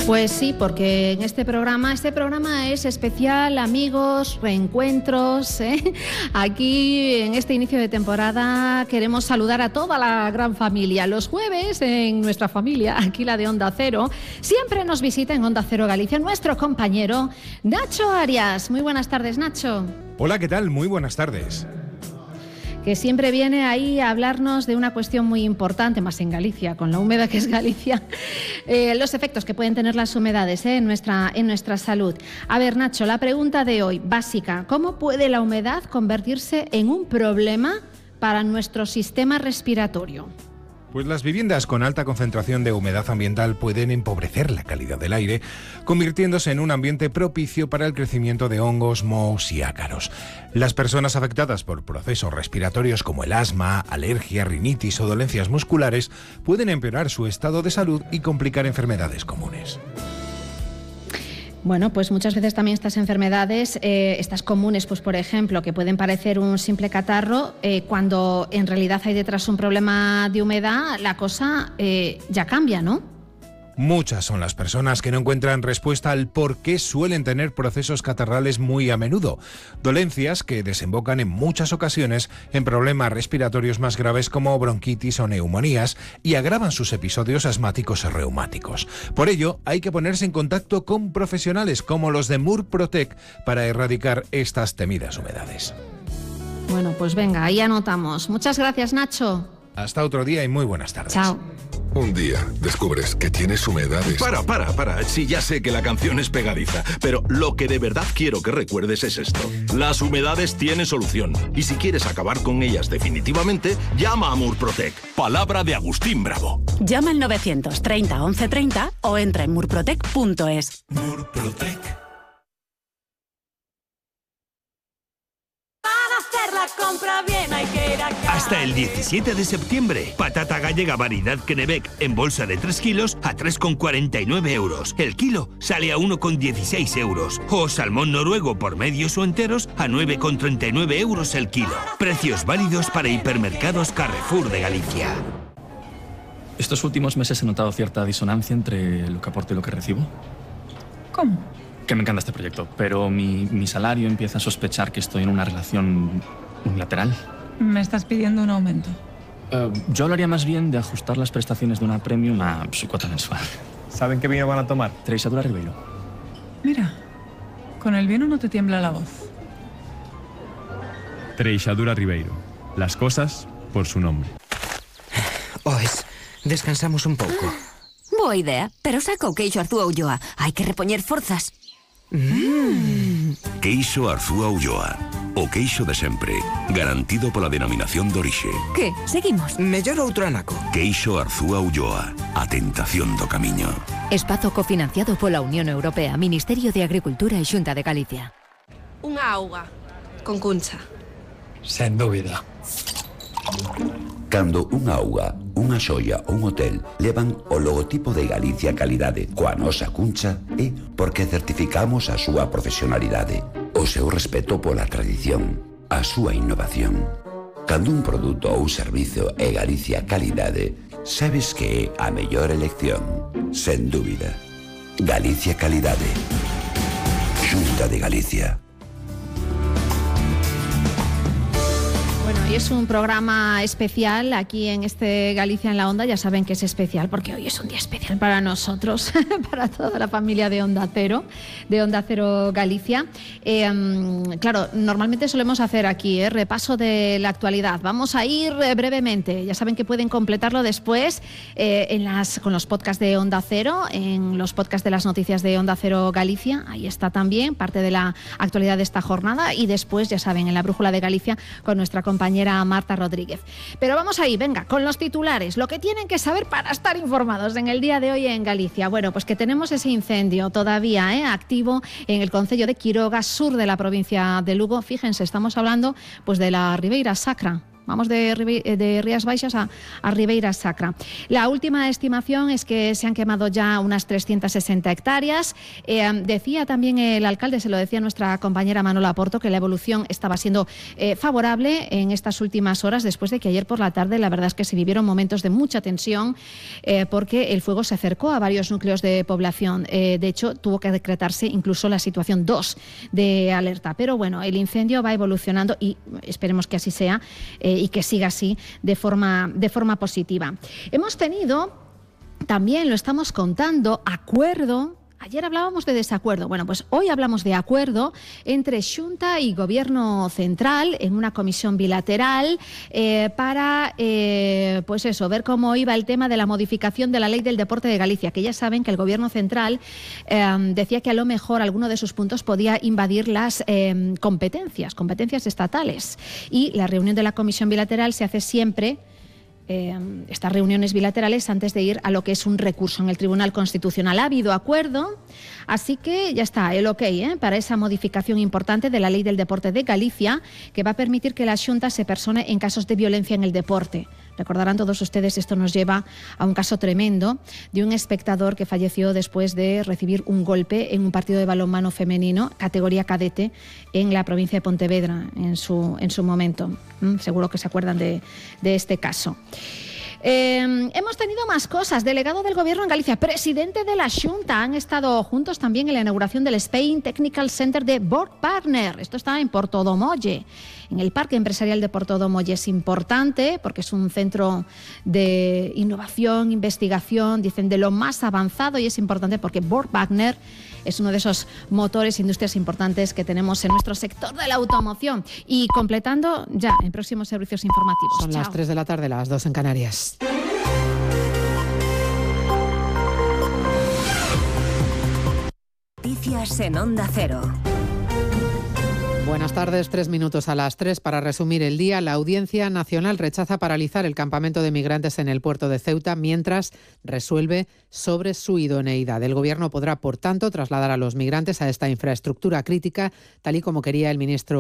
Pues sí, porque en este programa es especial, amigos, reencuentros, ¿eh? Aquí en este inicio de temporada queremos saludar a toda la gran familia. Los jueves en nuestra familia, aquí la de Onda Cero, siempre nos visita en Onda Cero Galicia nuestro compañero Nacho Arias. Muy buenas tardes, Nacho. Hola, ¿qué tal? Muy buenas tardes. Que siempre viene ahí a hablarnos de una cuestión muy importante, más en Galicia, con la húmeda que es Galicia, los efectos que pueden tener las humedades en nuestra salud. A ver, Nacho, la pregunta de hoy, básica, ¿cómo puede la humedad convertirse en un problema para nuestro sistema respiratorio? Pues las viviendas con alta concentración de humedad ambiental pueden empobrecer la calidad del aire, convirtiéndose en un ambiente propicio para el crecimiento de hongos, mohos y ácaros. Las personas afectadas por procesos respiratorios como el asma, alergia, rinitis o dolencias musculares pueden empeorar su estado de salud y complicar enfermedades comunes. Bueno, pues muchas veces también estas enfermedades, estas comunes, pues por ejemplo, que pueden parecer un simple catarro, cuando en realidad hay detrás un problema de humedad, la cosa ya cambia, ¿no? Muchas son las personas que no encuentran respuesta al por qué suelen tener procesos catarrales muy a menudo. Dolencias que desembocan en muchas ocasiones en problemas respiratorios más graves como bronquitis o neumonías y agravan sus episodios asmáticos o reumáticos. Por ello, hay que ponerse en contacto con profesionales como los de Murprotec para erradicar estas temidas humedades. Bueno, pues venga, ahí anotamos. Muchas gracias, Nacho. Hasta otro día y muy buenas tardes. Chao. Un día descubres que tienes humedades. Para. Sí, ya sé que la canción es pegadiza, pero lo que de verdad quiero que recuerdes es esto. Las humedades tienen solución. Y si quieres acabar con ellas definitivamente, llama a Murprotec. Palabra de Agustín Bravo. Llama al 930 1130 o entra en murprotec.es. Murprotec. Compra bien, hay que ir a casa. Hasta el 17 de septiembre, patata gallega variedad Kennebec en bolsa de 3 kilos a 3,49 euros. El kilo sale a 1,16 euros. O salmón noruego por medios o enteros a 9,39 euros el kilo. Precios válidos para hipermercados Carrefour de Galicia. Estos últimos meses he notado cierta disonancia entre lo que aporto y lo que recibo. ¿Cómo? Que me encanta este proyecto, pero mi salario empieza a sospechar que estoy en una relación unilateral. ¿Me estás pidiendo un aumento? Yo hablaría más bien de ajustar las prestaciones de una premium a su cuota mensual. ¿Saben qué vino van a tomar? Treixadura Ribeiro. Mira, con el vino no te tiembla la voz. Treixadura Ribeiro. Las cosas por su nombre. Ois, descansamos un pouco. Boa idea, pero saca o queixo Arzúa Ulloa. Hai que repoñer forzas. Queixo Arzúa Ulloa. O queixo de sempre, garantido pola denominación de orixe. Que? Seguimos? Mellor outro anaco. Queixo Arzúa Ulloa. A tentación do camiño. Espazo cofinanciado pola Unión Europea, Ministerio de Agricultura e Xunta de Galicia. Unha auga, con cuncha. Sen dúbida. Cando unha auga, unha xoia ou un hotel levan o logotipo de Galicia Calidade coa nosa cuncha é porque certificamos a súa profesionalidade, o seu respeto pola tradición, a súa innovación. Cando un produto ou servizo é Galicia Calidade, sabes que é a mellor elección, sen dúbida. Galicia Calidade. Xunta de Galicia. Bueno, y es un programa especial aquí en este Galicia en la Onda. Ya saben que es especial porque hoy es un día especial para nosotros, para toda la familia de Onda Cero Galicia. Claro, normalmente solemos hacer aquí repaso de la actualidad. Vamos a ir brevemente. Ya saben que pueden completarlo después con los podcasts de Onda Cero, en los podcasts de las noticias de Onda Cero Galicia. Ahí está también parte de la actualidad de esta jornada. Y después, ya saben, en la Brújula de Galicia con nuestra compañera Marta Rodríguez. Pero vamos ahí, venga, con los titulares, lo que tienen que saber para estar informados en el día de hoy en Galicia. Bueno, pues que tenemos ese incendio todavía activo en el concello de Quiroga, sur de la provincia de Lugo. Fíjense, estamos hablando pues de la Ribeira Sacra. Vamos de Rías Baixas a Ribeira Sacra. La última estimación es que se han quemado ya unas 360 hectáreas. Decía también el alcalde, se lo decía nuestra compañera Manola Porto, que la evolución estaba siendo favorable en estas últimas horas, después de que ayer por la tarde la verdad es que se vivieron momentos de mucha tensión porque el fuego se acercó a varios núcleos de población. De hecho, tuvo que decretarse incluso la situación 2 de alerta. Pero bueno, el incendio va evolucionando y esperemos que así sea y que siga así de forma positiva. Hemos tenido, también lo estamos contando, acuerdo. Ayer hablábamos de desacuerdo. Bueno, pues hoy hablamos de acuerdo entre Xunta y Gobierno Central en una comisión bilateral para, pues eso, ver cómo iba el tema de la modificación de la Ley del Deporte de Galicia, que ya saben que el Gobierno Central decía que a lo mejor alguno de sus puntos podía invadir las competencias estatales. Y la reunión de la comisión bilateral se hace siempre, estas reuniones bilaterales, antes de ir a lo que es un recurso en el Tribunal Constitucional. Ha habido acuerdo, así que ya está el ok para esa modificación importante de la Ley del Deporte de Galicia, que va a permitir que la Xunta se persone en casos de violencia en el deporte. Recordarán todos ustedes, esto nos lleva a un caso tremendo de un espectador que falleció después de recibir un golpe en un partido de balonmano femenino, categoría cadete, en la provincia de Pontevedra en su momento. Seguro que se acuerdan de este caso. Hemos tenido más cosas. Delegado del Gobierno en Galicia, presidente de la Xunta, han estado juntos también en la inauguración del Spain Technical Center de Borg Partner. Esto está en Portodomolle, en el Parque Empresarial de Portodomolle. Es importante porque es un centro de innovación, investigación, dicen, de lo más avanzado, y es importante porque Borg Partner es uno de esos motores, industrias importantes que tenemos en nuestro sector de la automoción. Y completando ya en próximos servicios informativos. Son las 3 de la tarde, las 2 en Canarias. Noticias en Onda Cero. Buenas tardes, 3 minutos a las 3 para resumir el día. La Audiencia Nacional rechaza paralizar el campamento de migrantes en el puerto de Ceuta mientras resuelve sobre su idoneidad. El Gobierno podrá, por tanto, trasladar a los migrantes a esta infraestructura crítica, tal y como quería el ministro